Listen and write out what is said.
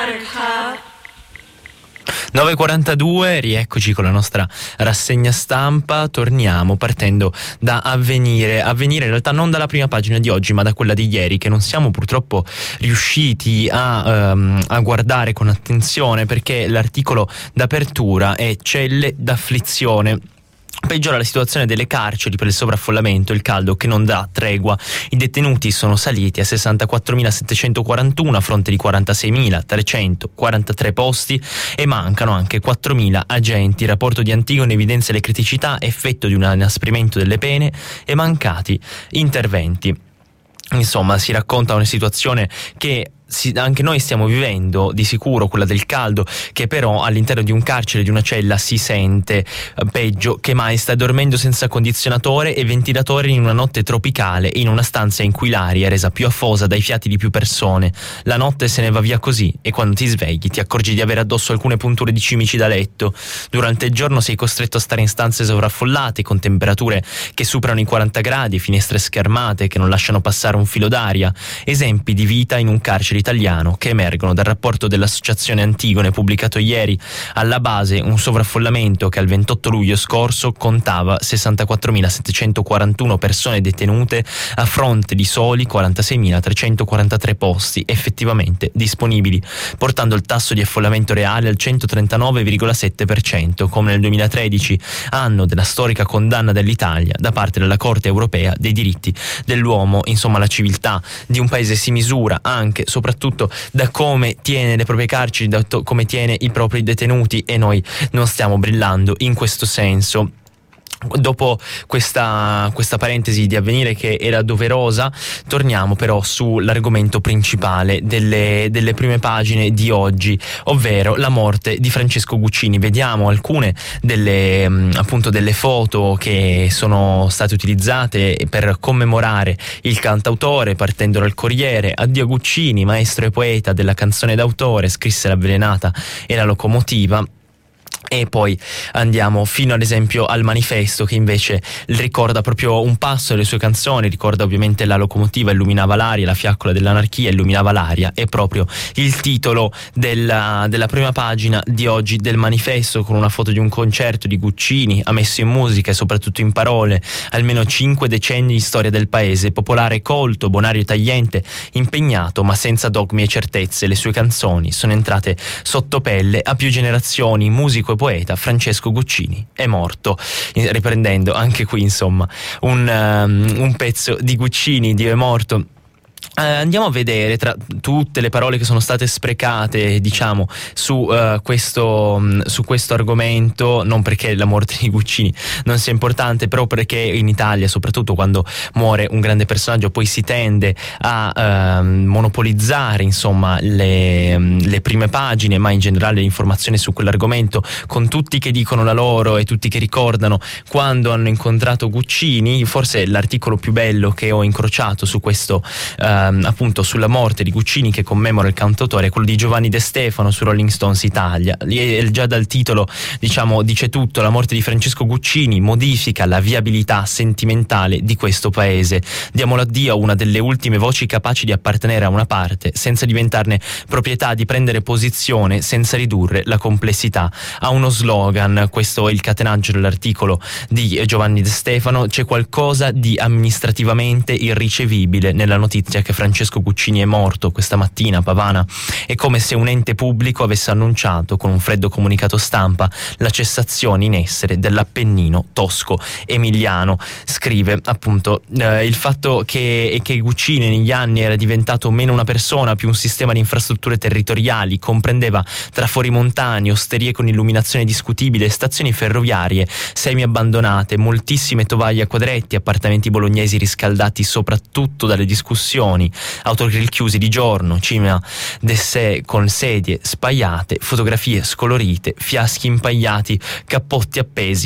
9:42, rieccoci con la nostra rassegna stampa. Torniamo partendo da Avvenire in realtà non dalla prima pagina di oggi ma da quella di ieri, che non siamo purtroppo riusciti a guardare con attenzione, perché l'articolo d'apertura è celle d'afflizione. Peggiora la situazione delle carceri per il sovraffollamento, il caldo che non dà tregua. I detenuti sono saliti a 64.741 a fronte di 46.343 posti e mancano anche 4.000 agenti. Il rapporto di Antigone evidenzia le criticità, effetto di un inasprimento delle pene e mancati interventi. Insomma, si racconta una situazione che anche noi stiamo vivendo, di sicuro quella del caldo, che però all'interno di un carcere, di una cella, si sente peggio che mai. Sta dormendo senza condizionatore e ventilatore in una notte tropicale, in una stanza in cui l'aria è resa più afosa dai fiati di più persone. La notte se ne va via così e quando ti svegli ti accorgi di avere addosso alcune punture di cimici da letto. Durante il giorno sei costretto a stare in stanze sovraffollate con temperature che superano i 40 gradi, finestre schermate che non lasciano passare un filo d'aria. Esempi di vita in un carcere italiano che emergono dal rapporto dell'Associazione Antigone pubblicato ieri. Alla base un sovraffollamento che al 28 luglio scorso contava 64.741 persone detenute a fronte di soli 46.343 posti effettivamente disponibili, portando il tasso di affollamento reale al 139,7%, come nel 2013, anno della storica condanna dell'Italia da parte della Corte Europea dei diritti dell'uomo. Insomma, la civiltà di un paese si misura anche soprattutto da come tiene le proprie carceri, da come tiene i propri detenuti, e noi non stiamo brillando in questo senso. Dopo questa parentesi di Avvenire che era doverosa, torniamo però sull'argomento principale delle prime pagine di oggi, ovvero la morte di Francesco Guccini. Vediamo alcune delle foto che sono state utilizzate per commemorare il cantautore, partendo dal Corriere. Addio Guccini, maestro e poeta della canzone d'autore, scrisse l'Avvelenata e la Locomotiva. E poi andiamo fino ad esempio al Manifesto, che invece ricorda proprio un passo delle sue canzoni, ricorda ovviamente La Locomotiva illuminava l'aria, la fiaccola dell'anarchia illuminava l'aria, è proprio il titolo della prima pagina di oggi del Manifesto, con una foto di un concerto di Guccini, ha messo in musica e soprattutto in parole almeno 5 decenni di storia del paese, popolare, colto, bonario, tagliente, impegnato ma senza dogmi e certezze. Le sue canzoni sono entrate sotto pelle a più generazioni. Musico e poeta Francesco Guccini è morto, riprendendo anche qui insomma un pezzo di Guccini. Dio è morto. Andiamo a vedere tra tutte le parole che sono state sprecate, diciamo, su questo argomento, non perché la morte di Guccini non sia importante, però perché in Italia, soprattutto quando muore un grande personaggio, poi si tende a monopolizzare insomma le prime pagine, ma in generale l'informazione su quell'argomento, con tutti che dicono la loro e tutti che ricordano quando hanno incontrato Guccini. Forse l'articolo più bello che ho incrociato su questo appunto sulla morte di Guccini, che commemora il cantautore, è quello di Giovanni De Stefano su Rolling Stones Italia. Già dal titolo, diciamo, dice tutto. La morte di Francesco Guccini modifica la viabilità sentimentale di questo paese. Diamo l'addio a una delle ultime voci capaci di appartenere a una parte senza diventarne proprietà, di prendere posizione senza ridurre la complessità a uno slogan. Questo è il catenaggio dell'articolo di Giovanni De Stefano. C'è qualcosa di amministrativamente irricevibile nella notizia che Francesco Guccini è morto questa mattina a Pavana. È come se un ente pubblico avesse annunciato con un freddo comunicato stampa la cessazione in essere dell'Appennino tosco-emiliano. Scrive appunto il fatto che Guccini negli anni era diventato meno una persona, più un sistema di infrastrutture territoriali, comprendeva trafori-montani, osterie con illuminazione discutibile, stazioni ferroviarie semi abbandonate, moltissime tovaglie a quadretti, appartamenti bolognesi riscaldati soprattutto dalle discussioni, autogrill chiusi di giorno, cinema d'essè con sedie spaiate, fotografie scolorite, fiaschi impagliati, cappotti appesi